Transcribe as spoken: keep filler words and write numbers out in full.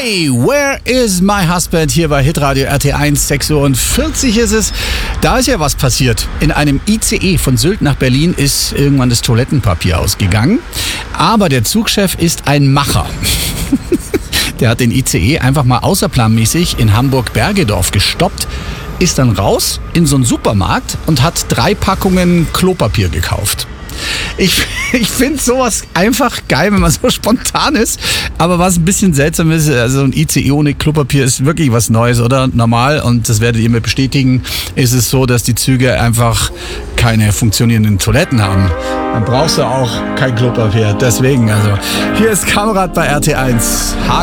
Hey, where is my husband? Hier bei Hitradio R T eins, sechs Uhr vierzig ist es. Da ist ja was passiert. In einem I C E von Sylt nach Berlin ist irgendwann das Toilettenpapier ausgegangen. Aber der Zugchef ist ein Macher. Der hat den I C E einfach mal außerplanmäßig in Hamburg-Bergedorf gestoppt, ist dann raus in so einen Supermarkt und hat drei Packungen Klopapier gekauft. Ich, ich finde sowas einfach geil, wenn man so spontan ist. Aber was ein bisschen seltsam ist, also ein I C E ohne Klopapier ist wirklich was Neues, oder? Normal, und das werdet ihr mir bestätigen, ist es so, dass die Züge einfach keine funktionierenden Toiletten haben. Dann brauchst du auch kein Klopapier. Deswegen, also, hier ist Kamerad bei R T eins.